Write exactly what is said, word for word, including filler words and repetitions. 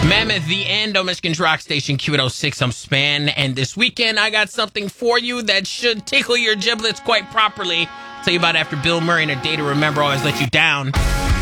Mammoth, the end on Michigan's Rock Station, Q eight oh six. I'm Span, and this weekend I got something for you that should tickle your giblets quite properly. I'll tell you about after Bill Murray and A Day to Remember Always Let You Down.